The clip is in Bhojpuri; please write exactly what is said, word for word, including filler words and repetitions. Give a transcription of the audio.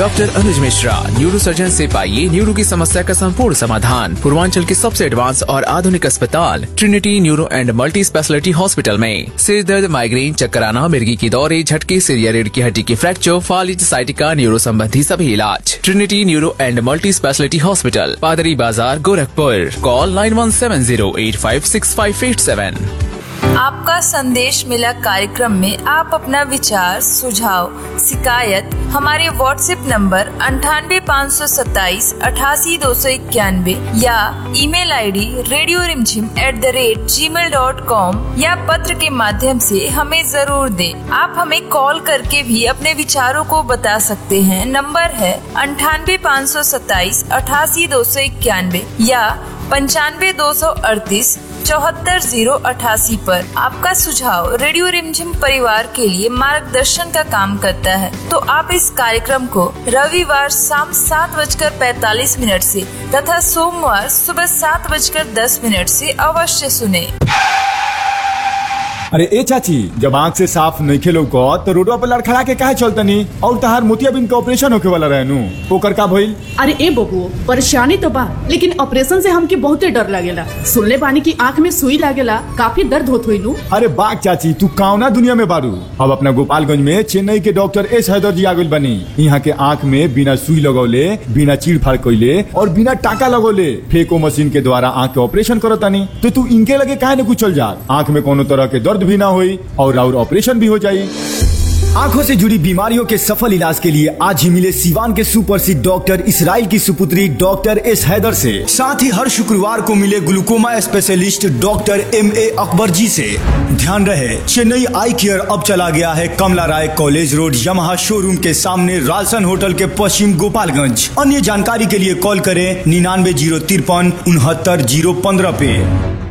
डॉक्टर अनुज मिश्रा, न्यूरो सर्जन से पाइए न्यूरो की समस्या का संपूर्ण समाधान। पूर्वांचल के सबसे एडवांस और आधुनिक अस्पताल Trinity neuro and multi speciality hospital में सिर दर्द, माइग्रेन, चक्कर आना, मिर्गी की दौरे, झटके, सिर या रीढ़ की हड्डी की फ्रैक्चर, फालिज, साइटिका, न्यूरो संबंधी सभी इलाज। Trinity neuro and multi speciality hospital, पादरी बाजार, Gorakhpur. Call nine one seven zero at five six five at सेवन। आपका संदेश मिला कार्यक्रम में आप अपना विचार, सुझाव, शिकायत हमारे व्हाट्सएप नंबर अंठानवे पाँच सौ सत्ताईस अठासी दो सौ इक्यानवे या email ID radio Rimjhim at the rate जी मेल डॉट कॉम या पत्र के माध्यम से हमें जरूर दें। आप हमें कॉल करके भी अपने विचारों को बता सकते हैं। नंबर है अंठानवे पाँच सौ सत्ताईस अठासी दो सौ इक्यानवे या पंचानवे दो सौ अड़तीस चौहत्तर जीरो अठासी पर। आपका सुझाव रेडियो रिमझिम परिवार के लिए मार्गदर्शन का काम करता है। तो आप इस कार्यक्रम को रविवार शाम सात बजकर पैतालीस मिनट से तथा सोमवार सुबह सात बजकर दस मिनट से अवश्य सुने। अरे ए चाची, जब आँख से साफ नहीं खेलो को तो रोडवा पर लड़खड़ा के काहे चलतनी? और तहार मोतियाबिंद का ऑपरेशन होके वाला रहनु, ओकर का भइल? अरे ए बबुओ, परेशानी तो बा, लेकिन ऑपरेशन से हमके बहुते डर लागेला। सुनले बानी की आँख में सुई लागेला, काफी दर्द होत होई नु। अरे बाग चाची, तू काउना दुनिया में बारू। अब अपना गोपालगंज में चेन्नई के डॉक्टर एस हैदर जी आगुल बनी। यहाँ के आँख में बिना सुई लगौले, बिना चीड़ फाड़ कइले और बिना टाका लगौले फेको मशीन के द्वारा आँख के ऑपरेशन करतानी। तो तू इनके लगे काहे न कुचल जा? आँख में कोनो तरह के दर्द भी ना होई और और ऑपरेशन भी हो जाई। आंखों से जुड़ी बीमारियों के सफल इलाज के लिए आज ही मिले सिवान के सुप्रसिद्ध डॉक्टर इसराइल की सुपुत्री डॉक्टर एस हैदर से। साथ ही हर शुक्रवार को मिले glaucoma specialist doctor M A Akbar जी से। ध्यान रहे, चेन्नई आई केयर अब चला गया है कमला राय कॉलेज रोड, यमहा शोरूम के सामने, रालसन होटल के पश्चिम, गोपालगंज। अन्य जानकारी के लिए कॉल करें निन्यानवे जीरो तिरपन उनहत्तर जीरो पंद्रह पे।